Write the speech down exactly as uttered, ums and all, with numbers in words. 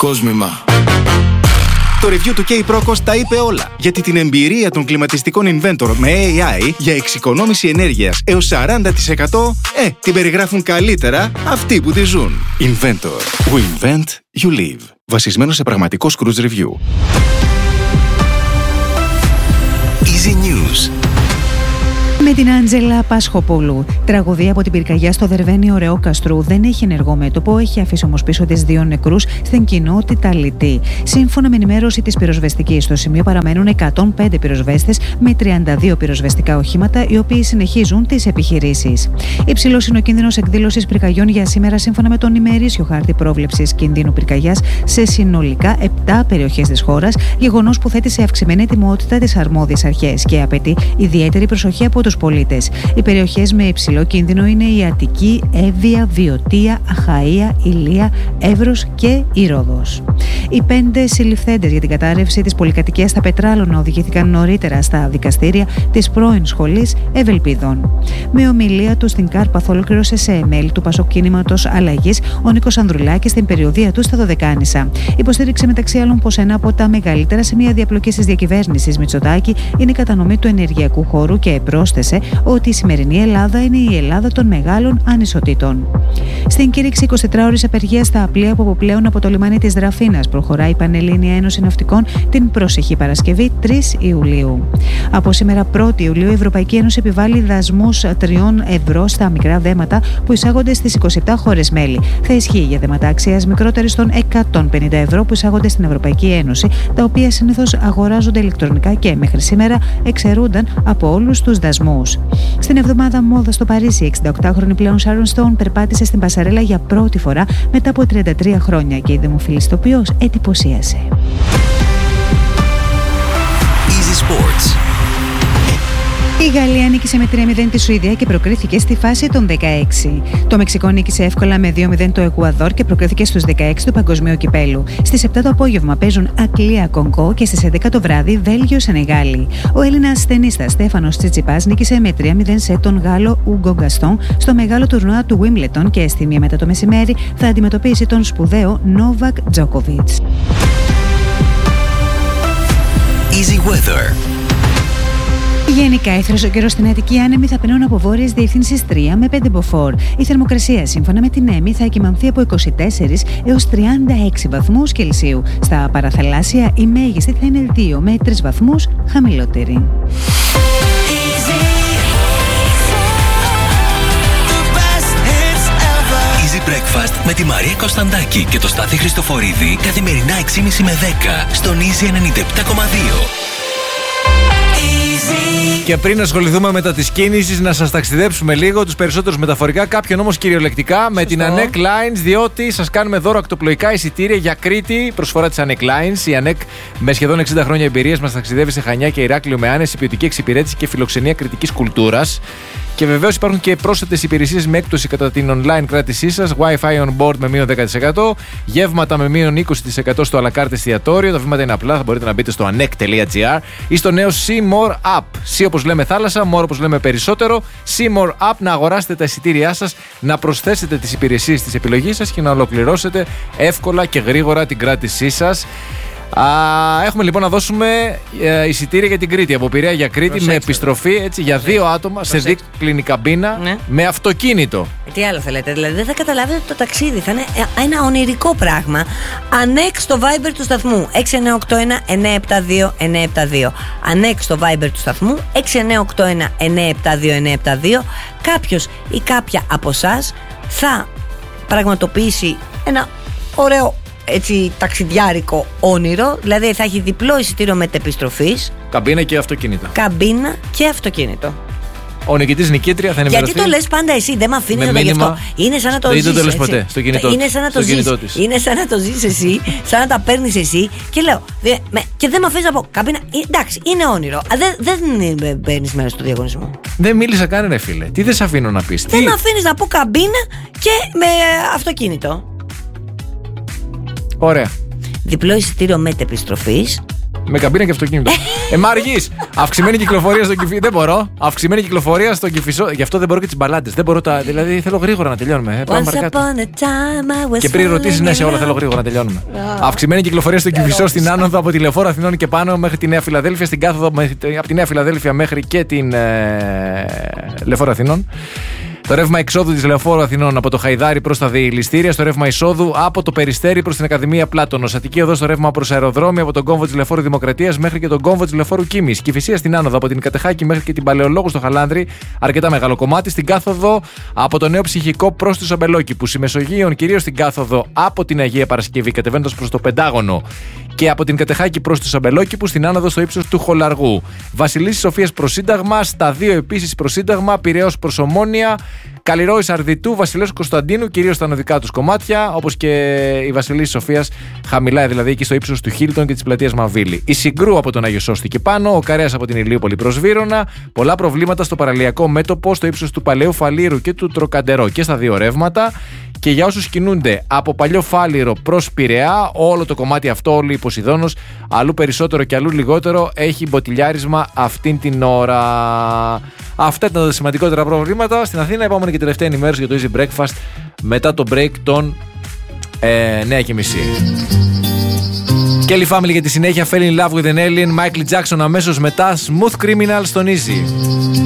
Κόσμημα. Το review του K-Procos τα είπε όλα. Γιατί την εμπειρία των κλιματιστικών Inventor με έι άι για εξοικονόμηση ενέργειας έως σαράντα τοις εκατό, ε, την περιγράφουν καλύτερα αυτοί που τη ζουν. Inventor. We invent, you live. Βασισμένο σε πραγματικό cruise review. Easy News. Με την Άντζελα Πασχοπούλου. Τραγωδία από την πυρκαγιά στο Δερβένιο Ρεόκαστρου δεν έχει ενεργό μέτωπο, έχει αφήσει όμως πίσω της δύο νεκρούς στην κοινότητα Λιτή. Σύμφωνα με ενημέρωση της πυροσβεστικής, στο σημείο παραμένουν εκατόν πέντε πυροσβέστες με τριάντα δύο πυροσβεστικά οχήματα, οι οποίοι συνεχίζουν τις επιχειρήσεις. Υψηλός είναι ο κίνδυνος εκδήλωσης πυρκαγιών για σήμερα, σύμφωνα με τον ημερήσιο χάρτη πρόβλεψης κινδύνου πυρκαγιάς σε συνολικά επτά περιοχές της χώρας, γεγονός που θέτει σε αυξημένη ετοιμότητα τις αρμόδιες αρχές και απαιτεί ιδιαίτερη προσοχή από τους πολίτες. Οι περιοχές με υψηλό κίνδυνο είναι η Αττική, Εύβοια, Βιωτία, Αχαΐα, Ηλία, Εύρος και η Ρόδος. Οι πέντε συλληφθέντες για την κατάρρευση της πολυκατοικίας στα Πετράλωνα οδηγήθηκαν νωρίτερα στα δικαστήρια της πρώην σχολής Ευελπίδων. Με ομιλία του στην Κάρπαθο ολοκλήρωσε σε μέλη του Πασόκ Κίνηματος Αλλαγής ο Νίκος Ανδρουλάκης στην περιοδία του στα Δωδεκάνησα. Υποστήριξε μεταξύ άλλων πως ένα από τα μεγαλύτερα σημεία διαπλοκής της διακυβέρνησης Μητσοτάκη είναι η κατανομή του ενεργειακού χώρου και πρόσθεσε ότι η σημερινή Ελλάδα είναι η Ελλάδα των μεγάλων ανισοτήτων. Στην κήρυξη εικοσιτετράωρης απεργίας στα πλοία που αποπλέουν από το λιμάνι της Δραφίνας προχωράει η Πανελλήνια Ένωση Ναυτικών την προσεχή Παρασκευή τρεις Ιουλίου. Από σήμερα πρώτη Ιουλίου η Ευρωπαϊκή Ένωση επιβάλλει δασμούς τριών ευρώ στα μικρά δέματα που εισάγονται στις είκοσι επτά χώρες μέλη. Θα ισχύει για δέματα αξίας μικρότερης των εκατόν πενήντα ευρώ που εισάγονται στην Ευρωπαϊκή Ένωση, τα οποία συνήθως αγοράζονται ηλεκτρονικά και μέχρι σήμερα εξαιρούνταν από όλους τους δασμούς. Στην εβδομάδα μόδα στο Παρίσι, η εξηνταοκτάχρονη πλέον Sharon Stone περπάτησε στην πασαρέλα για πρώτη φορά μετά από τριάντα τρία χρόνια και η δημοφιλής ηθοποιός εντυπωσίασε. Easy Sports. Η Γαλλία νίκησε με τρία μηδέν τη Σουηδία και προκρίθηκε στη φάση των δεκαέξι. Το Μεξικό νίκησε εύκολα με δύο μηδέν το Εκουαδόρ και προκρίθηκε στους δεκαέξι του Παγκοσμίου Κυπέλου. Στις επτά το απόγευμα παίζουν Αγγλία Κονγκό και στις έντεκα το βράδυ Βέλγιο Σενεγάλη. Ο Έλληνας τενίστας Στέφανος Τσιτσιπάς νίκησε με τρία μηδέν σε τον Γάλλο Ούγκο Γκαστόν στο μεγάλο τουρνουά του Wimbledon και στη μία μετά το μεσημέρι θα αντιμετωπίσει τον σπουδαίο Νόβακ Τζόκοβιτς. Easy Weather. Γενικά, η θρασοκαιρός στην Αττική άνεμοι θα περνούν από βόρειες διευθύνσεις τρία με πέντε μποφόρ. Η θερμοκρασία, σύμφωνα με την ΕΜΗ, θα εκυμανθεί από είκοσι τέσσερα έως τριάντα έξι βαθμούς Κελσίου. Στα παραθαλάσσια, η μέγιστη θα είναι δύο με τρεις βαθμούς χαμηλότερη. Easy Breakfast με τη Μαρία Κωνσταντάκη και το Στάθη Χριστοφορίδη καθημερινά έξι και μισή με δέκα στον Easy ενενήντα επτά κόμμα δύο. Και πριν ασχοληθούμε με τα της κίνησης, να σας ταξιδέψουμε λίγο, τους περισσότερους μεταφορικά, κάποιον όμως κυριολεκτικά. Σωστό. Με την Ανέκ Lines, διότι σας κάνουμε δώρο ακτοπλοϊκά εισιτήρια για Κρήτη. Προσφορά της Ανέκ Lines. Η Ανέκ με σχεδόν εξήντα χρόνια εμπειρίας μας ταξιδεύει σε Χανιά και Ηράκλειο με άνεση, ποιοτική εξυπηρέτηση και φιλοξενία κρητικής κουλτούρας. Και βεβαίως υπάρχουν και πρόσθετες υπηρεσίες με έκπτωση κατά την online κράτησή σας. Wi-Fi on board με μείον δέκα τοις εκατό. Γεύματα με μείον είκοσι τοις εκατό στο à la carte εστιατόριο. Τα βήματα είναι απλά. Θα μπορείτε να μπείτε στο anek τελεία gr ή στο νέο See More App. See όπως λέμε θάλασσα, More όπως λέμε περισσότερο. See More App, να αγοράσετε τα εισιτήριά σας, να προσθέσετε τις υπηρεσίες της επιλογής σας και να ολοκληρώσετε εύκολα και γρήγορα την κράτησή σας. Α, έχουμε λοιπόν να δώσουμε ε, εισιτήρια για την Κρήτη. Από Πειραιά για Κρήτη. Προσέξτε. Με επιστροφή έτσι, για δύο άτομα. Προσέξτε. Σε δίκλινη καμπίνα, ναι. Με αυτοκίνητο. Τι άλλο θέλετε, δηλαδή δεν θα καταλάβετε το ταξίδι. Θα είναι ένα ονειρικό πράγμα. Ανέκ στο Viber του σταθμού έξι εννιά οκτώ ένα εννιά επτά δύο εννιά επτά δύο. Ανέκ στο Viber του σταθμού έξι εννιά οκτώ ένα εννιά επτά δύο εννιά επτά δύο. Κάποιος ή κάποια από εσάς θα πραγματοποιήσει ένα ωραίο, έτσι, ταξιδιάρικο όνειρο. Δηλαδή θα έχει διπλό εισιτήριο μετεπιστροφής, καμπίνα και αυτοκίνητα. Καμπίνα και αυτοκίνητο. Ο νικητής νικήτρια θα ενημερωθεί. Γιατί το λες πάντα εσύ, δεν με αφήνεις να το γι' αυτό. Είναι σαν να το ζεις. Δεν το λες ποτέ στο κινητό, είναι σαν να το ζεις. Είναι σαν να το ζεις εσύ, σαν να τα παίρνεις εσύ. Και λέω, δε, με, και δεν με αφήνεις να πω. Καμπίνα, εντάξει, είναι όνειρο. Δεν, δεν παίρνεις μέρος στο διαγωνισμό. Δεν μίλησα καν, ρε φίλε. Τι δεν σε αφήνω να πεις. Δεν με αφήνεις να πω καμπίνα και με αυτοκίνητο. Ωραία. Διπλό εισιτήριο μετεπιστροφής Με καμπίνα και αυτοκίνητο. ε, μ' αργείς. Αυξημένη κυκλοφορία στον Κηφισό. Δεν μπορώ. Αυξημένη κυκλοφορία στον Κηφισό. Γι' αυτό δεν μπορώ και τις μπαλάντες. Δεν μπορώ τα. Δηλαδή θέλω γρήγορα να τελειώνουμε. Ε, πάμε παρακάτω. Και πριν ρωτήσεις, ναι, σε όλα θέλω γρήγορα να τελειώνουμε. Oh. Αυξημένη κυκλοφορία στον Κηφισό στην άνοδο από τη Λεωφόρο Αθηνών και πάνω μέχρι τη Νέα Φιλαδέλφια. Στην κάθοδο από τη Νέα Φιλαδέλφια μέχρι και την ε, Λεωφόρο Αθηνών. Το ρεύμα εξόδου της Λεωφόρου Αθηνών από το Χαϊδάρι προς τα Διηληστήρια, στο ρεύμα εισόδου από το Περιστέρι προς την Ακαδημία Πλάτωνος. Αττική οδό στο ρεύμα προς αεροδρόμιο από τον κόμβο της Λεωφόρου Δημοκρατίας μέχρι και τον κόμβο της Λεωφόρου Κίμης. Κηφισία στην άνοδο από την Κατεχάκη μέχρι και την Παλαιολόγου στο Χαλάνδρι, αρκετά μεγάλο κομμάτι. Στην κάθοδο από το Νέο Ψυχικό προς τους Αμπελόκηπους. Η Μεσογείων κυρίως στην κάθοδο από την Αγία Παρασκευή κατεβαίνοντας προς το Πεντάγωνο και από την Κατεχάκη προς τους Αμπελόκηπους στην άνοδο στο ύψος του Χολαργού. Βασιλίσσης Σοφίας προς Σύνταγμα, στα δύο επίσης προς Σύνταγμα, Πειραιώς προς Ομόνια. Καλλιρόης Αρδιτού, Βασιλέως Κωνσταντίνου, κυρίως στα ανωδικά τους κομμάτια, όπως και η Βασιλίσσης Σοφίας, χαμηλά δηλαδή εκεί στο ύψος του Χίλτον και της πλατείας Μαβίλη. Η Συγκρού από τον Άγιο Σώστη και πάνω, ο Καρέας από την Ηλίουπολη προς Βύρωνα, πολλά προβλήματα στο παραλιακό μέτωπο, στο ύψος του Παλαιού Φαλήρου και του Τροκαντερό και στα δύο ρεύματα. Και για όσους κινούνται από Παλιό Φάληρο προς Πειραιά, όλο το κομμάτι αυτό, όλη η Ποσειδώνος, αλλού περισσότερο και αλλού λιγότερο, έχει μποτιλιάρισμα αυτήν την ώρα. Αυτά ήταν τα σημαντικότερα προβλήματα στην Αθήνα. Επόμενη και τελευταία ενημέρωση για το Easy Breakfast μετά το break των ε, εννιά και μισή. Kelly Family για τη συνέχεια, Fell in Love with an Alien, Michael Jackson αμέσως μετά, Smooth Criminal στον Easy.